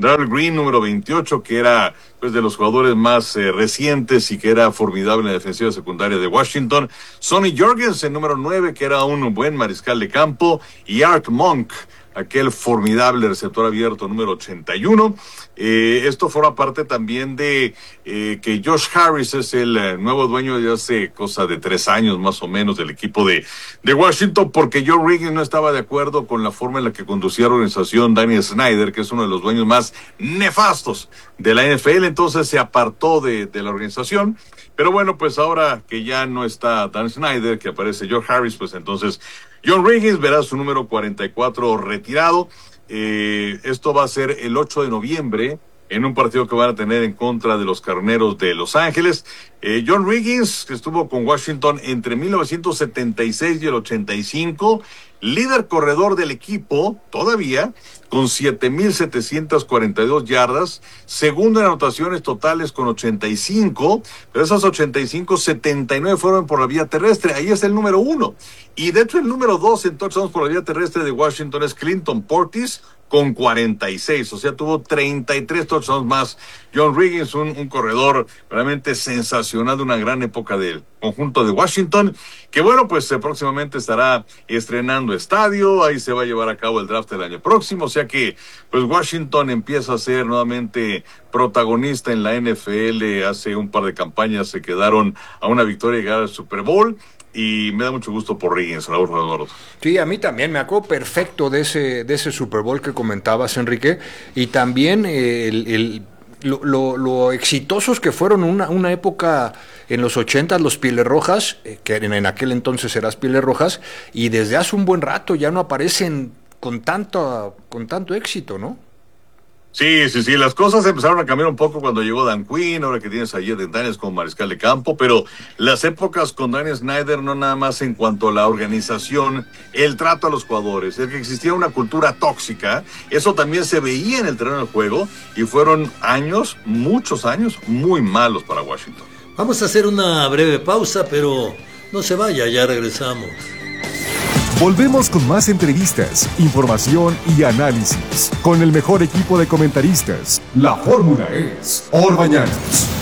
Darrell Green, número 28, que era pues de los jugadores más recientes y que era formidable en la defensiva secundaria de Washington. Sonny Jorgensen, número 9, que era un buen mariscal de campo. Y Art Monk, aquel formidable receptor abierto, número 81. Esto forma parte también de que Josh Harris es el nuevo dueño de hace cosa de 3 años más o menos del equipo de Washington, porque Joe Riggins no estaba de acuerdo con la forma en la que conducía la organización Danny Snyder, que es uno de los dueños más nefastos de la NFL, entonces se apartó de la organización. Pero bueno, pues ahora que ya no está Dan Snyder, que aparece Joe Harris, pues entonces John Riggins verá su número 44 retirado. Esto va a ser el 8 de noviembre en un partido que van a tener en contra de los Carneros de Los Ángeles. John Riggins, que estuvo con Washington entre 1976 y el 85, líder corredor del equipo todavía, con 7,742 yardas, segundo en anotaciones totales con 85, pero esas 85, 79 fueron por la vía terrestre, ahí es el número 1. Y de hecho el número 2 en touchdowns por la vía terrestre de Washington es Clinton Portis, con 46, o sea, tuvo 33 touchdowns más. John Riggins, un corredor realmente sensacional de una gran época del conjunto de Washington, que bueno, pues próximamente estará estrenando estadio, ahí se va a llevar a cabo el draft del año próximo, o sea que pues Washington empieza a ser nuevamente protagonista en la NFL. Hace un par de campañas se quedaron a una victoria y llegar al Super Bowl. Y me da mucho gusto por Riggins, Raúl Eduardo. Sí, a mí también, me acuerdo perfecto de ese Super Bowl que comentabas, Enrique, y también lo exitosos que fueron una época en los 80, los Pieles Rojas, que en aquel entonces eras Pieles Rojas, y desde hace un buen rato ya no aparecen con tanto éxito, ¿no? Sí, las cosas empezaron a cambiar un poco cuando llegó Dan Quinn, ahora que tienes a Jaden Daniels como mariscal de campo, pero las épocas con Danny Snyder no nada más en cuanto a la organización, el trato a los jugadores, el que existía una cultura tóxica, eso también se veía en el terreno del juego y fueron años, muchos años, muy malos para Washington. Vamos a hacer una breve pausa, pero no se vaya, ya regresamos. Volvemos con más entrevistas, información y análisis con el mejor equipo de comentaristas. La fórmula es Orbañanos.